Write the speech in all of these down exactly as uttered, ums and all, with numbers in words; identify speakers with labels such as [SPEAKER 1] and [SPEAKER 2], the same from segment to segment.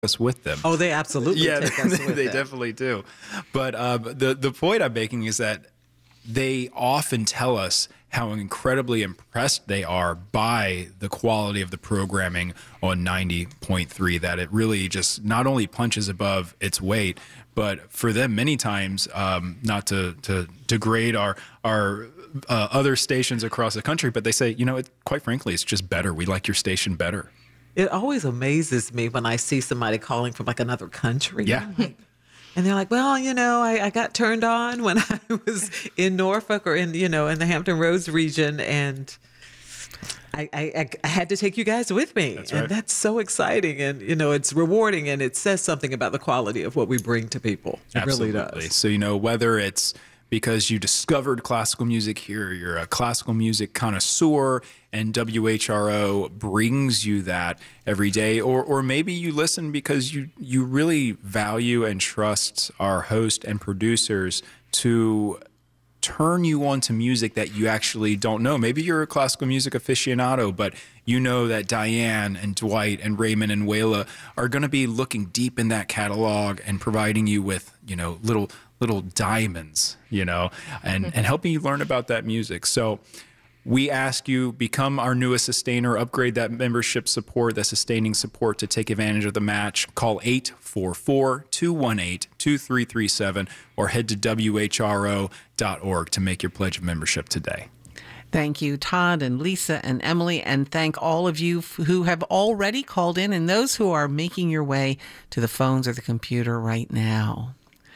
[SPEAKER 1] us with them.
[SPEAKER 2] Oh, they absolutely
[SPEAKER 1] yeah,
[SPEAKER 2] take us
[SPEAKER 1] they,
[SPEAKER 2] with
[SPEAKER 1] they
[SPEAKER 2] them.
[SPEAKER 1] definitely do. But uh, the the point I'm making is that they often tell us how incredibly impressed they are by the quality of the programming on ninety point three, that it really just not only punches above its weight, but for them many times, um, not to, to degrade our our uh, other stations across the country, but they say, you know, it, quite frankly, it's just better. We like your station better.
[SPEAKER 2] It always amazes me when I see somebody calling from like another country.
[SPEAKER 1] Yeah.
[SPEAKER 2] And they're like, well, you know, I, I got turned on when I was in Norfolk or in, you know, in the Hampton Roads region. And I, I, I had to take you guys with me.
[SPEAKER 1] That's
[SPEAKER 2] and
[SPEAKER 1] right.
[SPEAKER 2] that's so exciting. And, you know, it's rewarding and it says something about the quality of what we bring to people. It
[SPEAKER 1] Absolutely.
[SPEAKER 2] really does.
[SPEAKER 1] So, you know, whether it's because you discovered classical music here, you're a classical music connoisseur, and W H R O brings you that every day, or or maybe you listen because you you really value and trust our host and producers to turn you on to music that you actually don't know. Maybe you're a classical music aficionado, but you know that Diane and Dwight and Raymond and Wayla are going to be looking deep in that catalog and providing you with, you know, little little diamonds, you know, and, and helping you learn about that music. So we ask you, become our newest sustainer, upgrade that membership support, that sustaining support to take advantage of the match. Call eight four four, two one eight, two three three seven or head to W H R O dot org to make your pledge of membership today.
[SPEAKER 3] Thank you, Todd and Lisa and Emily, and thank all of you f- who have already called in and those who are making your way to the phones or the computer right now.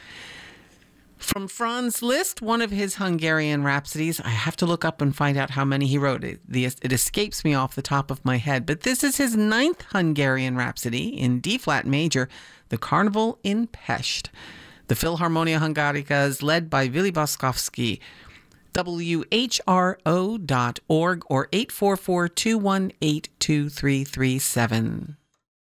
[SPEAKER 3] From Franz Liszt, one of his Hungarian rhapsodies. I have to look up and find out how many he wrote. It, the, it escapes me off the top of my head. But this is his ninth Hungarian rhapsody in D-flat major, The Carnival in Pest. The Philharmonia Hungarica is led by Willy Boskovsky. W H R O dot org or eight four four, two one eight, two three three seven.